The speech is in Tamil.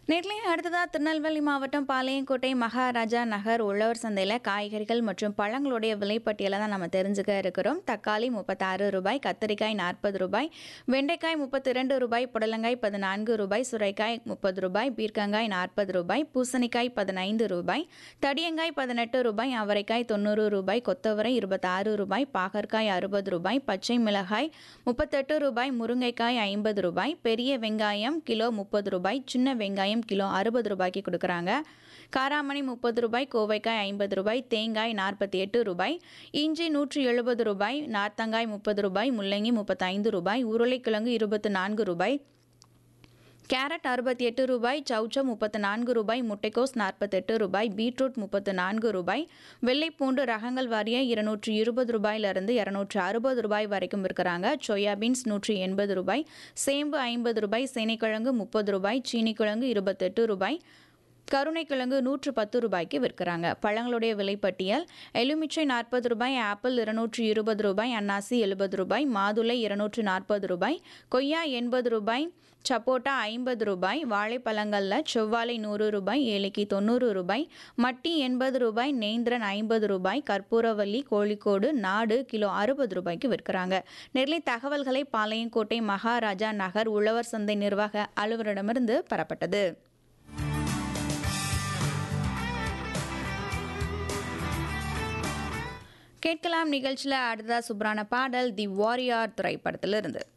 நேர்லயே அடுத்ததா திருநெல்வேலி மாவட்டம் பாளையங்கோட்டை மகாராஜா நகர் உழவர் சந்தையில் காய்கறிகள் மற்றும் பழங்களுடைய விலைப்பட்டியலை தான் நம்ம தெரிஞ்சுக்க இருக்கிறோம். தக்காளி ரூபாய் 36, கத்திரிக்காய் ரூபாய் 40, வெண்டைக்காய் ரூபாய் 32, புடலங்காய் ரூபாய் 14, சுரைக்காய் ரூபாய் 30, பீர்க்கங்காய் ரூபாய் 40, பூசணிக்காய் ரூபாய் 15, தடியங்காய் ரூபாய் 18, அவரைக்காய் ரூபாய் 90, கொத்தவரை ரூபாய் 26, பாகற்காய் ரூபாய் 60, பச்சை மிளகாய் ரூபாய் 38, முருங்கைக்காய் ரூபாய் 50, பெரிய வெங்காயம் கிலோ ரூபாய், சின்ன வெங்காயம் கிலோ ரூபாய்க்கு கொடுக்குறாங்க. காராமணி ரூபாய், கோவைக்காய் ரூபாய், தேங்காய் ரூபாய், இஞ்சி ரூபாய், நார்த்தங்காய் ரூபாய், முள்ளங்கி ரூபாய், உருளைக்கிழங்கு ரூபாய், கேரட் ரூபாய், சௌச்சோ ரூபாய், முட்டைக்கோஸ் ரூபாய், பீட்ரூட் ரூபாய், வெள்ளைப்பூண்டு ரகங்கள் வாரிய ரூபாயிலிருந்து ரூபாய் வரைக்கும் இருக்கிறாங்க. சோயாபீன்ஸ் ரூபாய், சேம்பு ரூபாய், சேனைக்கிழங்கு ரூபாய், சீனிக்கிழங்கு ரூபாய், கருணைக்கிழங்கு ரூபாய்க்கு விற்கிறாங்க. பழங்களுடைய விலைப்பட்டியல்: எலுமிச்சை ரூபாய், ஆப்பிள் ரூபாய், அன்னாசி ரூபாய், மாதுளை ரூபாய், கொய்யா ரூபாய், சப்போட்டா ரூபாய், வாழைப்பழங்களில் செவ்வாழை ரூபாய், ஏலக்கி ரூபாய், மட்டி ரூபாய், நேந்திரன் ரூபாய், கற்பூரவல்லி கோழிக்கோடு நாடு கிலோ ரூபாய்க்கு விற்கிறாங்க. நெல்லை தகவல்களை பாளையங்கோட்டை மகாராஜா நகர் உழவர் சந்தை நிர்வாக அலுவலரிடமிருந்து பெறப்பட்டது. கேட்கலாம் நிகழ்ச்சியில் அடுத்ததா சூப்பரான பாடல் தி வாரியர் திரைப்படத்திலிருந்து.